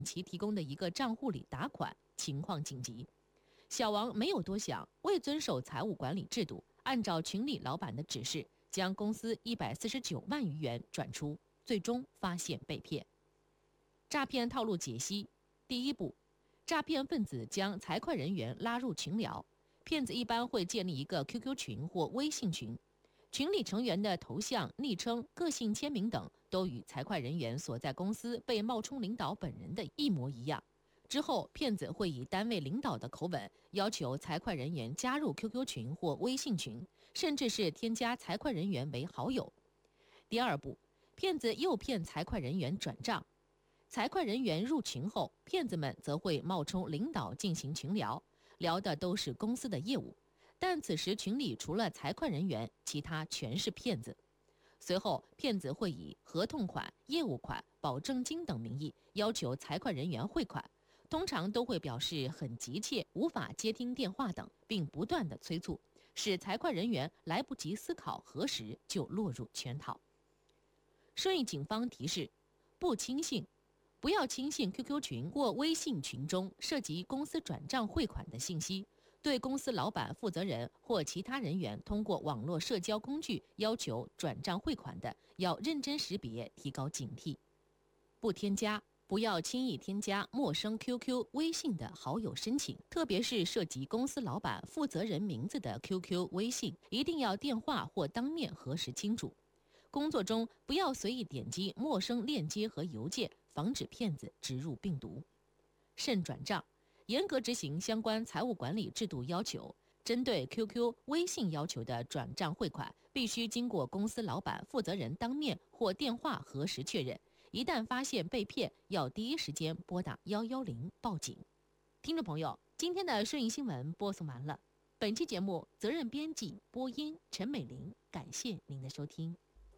其提供的一个账户里打款，情况紧急。小王没有多想，未遵守财务管理制度，按照群里老板的指示，将公司149万余元转出，最终发现被骗。诈骗套路解析：第一步，诈骗分子将财会人员拉入群聊，骗子一般会建立一个 QQ 群或微信群，群里成员的头像、昵称、个性签名等都与财会人员所在公司被冒充领导本人的一模一样。之后，骗子会以单位领导的口吻要求财会人员加入 QQ 群或微信群，甚至是添加财会人员为好友。第二步，骗子诱骗财会人员转账。财会人员入群后，骗子们则会冒充领导进行群聊，聊的都是公司的业务，但此时群里除了财会人员，其他全是骗子。随后，骗子会以合同款、业务款、保证金等名义要求财会人员汇款，通常都会表示很急切，无法接听电话等，并不断的催促，使财会人员来不及思考核实就落入圈套。顺义警方提示：不轻信，不要轻信 QQ 群或微信群中涉及公司转账汇款的信息。对公司老板、负责人或其他人员通过网络社交工具要求转账汇款的，要认真识别，提高警惕。不添加，不要轻易添加陌生 QQ、微信的好友申请，特别是涉及公司老板、负责人名字的 QQ、微信，一定要电话或当面核实清楚。工作中不要随意点击陌生链接和邮件，防止骗子植入病毒。慎转账，严格执行相关财务管理制度要求。针对 QQ、微信要求的转账汇款，必须经过公司老板、负责人当面或电话核实确认。一旦发现被骗，要第一时间拨打110报警。听众朋友，今天的顺义新闻播送完了。本期节目责任编辑播音陈美玲，感谢您的收听。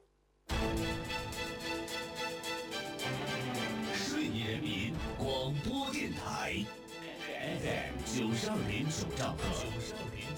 顺义人民广播电台 FM 92.9兆赫。